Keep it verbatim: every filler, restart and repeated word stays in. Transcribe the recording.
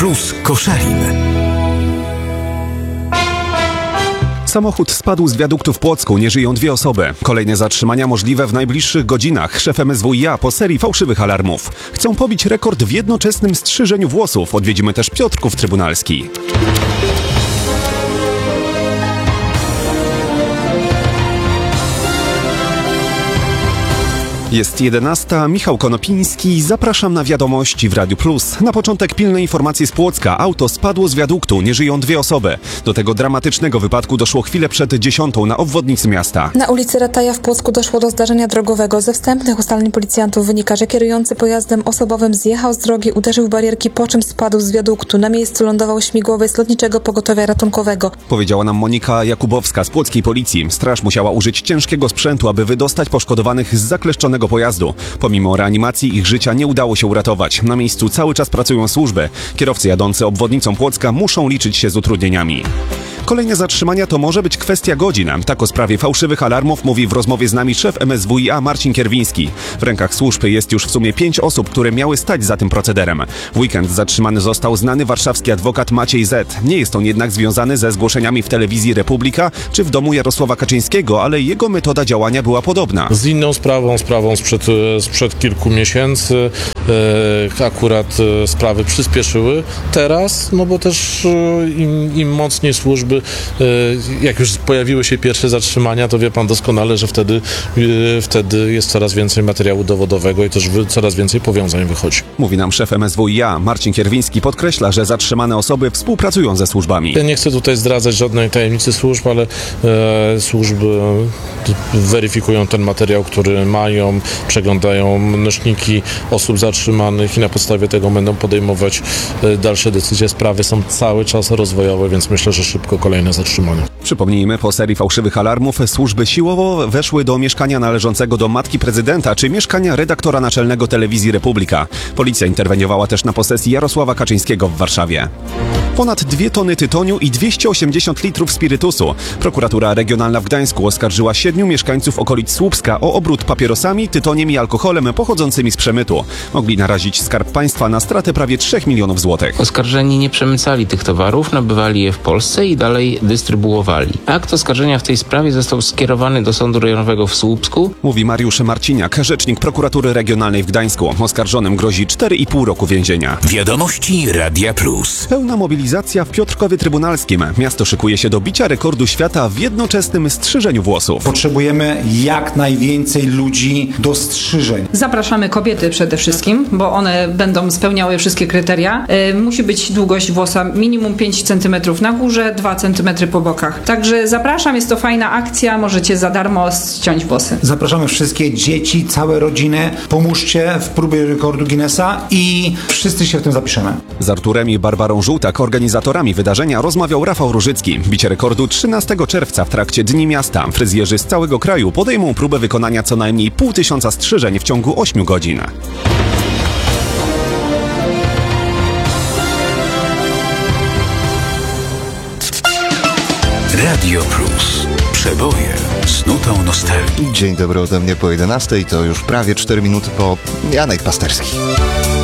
Plus Koszalin. Samochód spadł z wiaduktu w Płocku, nie żyją dwie osoby. Kolejne zatrzymania możliwe w najbliższych godzinach. Szef M S W i A po serii fałszywych alarmów. Chcą pobić rekord w jednoczesnym strzyżeniu włosów. Odwiedzimy też Piotrków Trybunalski. Jest jedenasta, Michał Konopiński, zapraszam na wiadomości w Radiu Plus. Na początek pilne informacje z Płocka. Auto spadło z wiaduktu, nie żyją dwie osoby. Do tego dramatycznego wypadku doszło chwilę przed dziesiątą na obwodnicy miasta. Na ulicy Rataja w Płocku doszło do zdarzenia drogowego. Ze wstępnych ustaleń policjantów wynika, że kierujący pojazdem osobowym zjechał z drogi, uderzył w barierki, po czym spadł z wiaduktu. Na miejscu lądował śmigłowiec Lotniczego Pogotowia Ratunkowego. Powiedziała nam Monika Jakubowska z płockiej policji. Straż musiała użyć ciężkiego sprzętu, aby wydostać poszkodowanych z zakleszczonego pojazdu. Pomimo reanimacji ich życia nie udało się uratować. Na miejscu cały czas pracują służby. Kierowcy jadący obwodnicą Płocka muszą liczyć się z utrudnieniami. Kolejne zatrzymania to może być kwestia godzin. Tak o sprawie fałszywych alarmów mówi w rozmowie z nami szef M S W i A Marcin Kierwiński. W rękach służb jest już w sumie pięć osób, które miały stać za tym procederem. W weekend zatrzymany został znany warszawski adwokat Maciej Z. Nie jest on jednak związany ze zgłoszeniami w telewizji Republika czy w domu Jarosława Kaczyńskiego, ale jego metoda działania była podobna. Z inną sprawą, sprawą sprzed, sprzed kilku miesięcy e, akurat e, sprawy przyspieszyły. Teraz, no bo też e, im, im mocniej służby, e, jak już pojawiły się pierwsze zatrzymania, to wie pan doskonale, że wtedy, e, wtedy jest coraz więcej materiału dowodowego i też wy, coraz więcej powiązań wychodzi. Mówi nam szef M S W i A Marcin Kierwiński. Podkreśla, że zatrzymane osoby współpracują ze służbami. Ja nie chcę tutaj zdradzać żadnej tajemnicy służb, ale e, służby weryfikują ten materiał, który mają, przeglądają nośniki osób zatrzymanych i na podstawie tego będą podejmować dalsze decyzje. Sprawy są cały czas rozwojowe, więc myślę, że szybko kolejne zatrzymania. Przypomnijmy, po serii fałszywych alarmów służby siłowo weszły do mieszkania należącego do matki prezydenta, czy mieszkania redaktora naczelnego telewizji Republika. Policja interweniowała też na posesji Jarosława Kaczyńskiego w Warszawie. Ponad dwie tony tytoniu i dwieście osiemdziesiąt litrów spirytusu. Prokuratura Regionalna w Gdańsku oskarżyła siedmiu mieszkańców okolic Słupska o obrót papierosami, tytoniem i alkoholem pochodzącymi z przemytu. Mogli narazić Skarb Państwa na stratę prawie trzech milionów złotych. Oskarżeni nie przemycali tych towarów, nabywali je w Polsce i dalej dystrybuowali. Akt oskarżenia w tej sprawie został skierowany do Sądu Rejonowego w Słupsku. Mówi Mariusz Marciniak, rzecznik Prokuratury Regionalnej w Gdańsku. Oskarżonym grozi cztery i pół roku więzienia. Wiadomości Radia Plus. Pełna mobilizacja w Piotrkowie Trybunalskim. Miasto szykuje się do bicia rekordu świata w jednoczesnym strzyżeniu włosów. Potrzebujemy jak najwięcej ludzi do strzyżeń. Zapraszamy kobiety przede wszystkim, bo one będą spełniały wszystkie kryteria. Yy, musi być długość włosa minimum pięć centymetrów na górze, dwa centymetry po bokach. Także zapraszam, jest to fajna akcja, możecie za darmo ściąć włosy. Zapraszamy wszystkie dzieci, całe rodziny. Pomóżcie w próbie rekordu Guinnessa i wszyscy się w tym zapiszemy. Z Arturem i Barbarą Żółtak, organizatorami wydarzenia, rozmawiał Rafał Różycki. Bicie rekordu trzynastego czerwca w trakcie Dni Miasta. Fryzjerzy z całego kraju podejmą próbę wykonania co najmniej pół tysiąca strzyżeń w ciągu ośmiu godzin. Radio Plus. Przeboje z nutą nostalgii. Dzień dobry ode mnie po jedenastej, to już prawie cztery minuty po Janek Pasterski.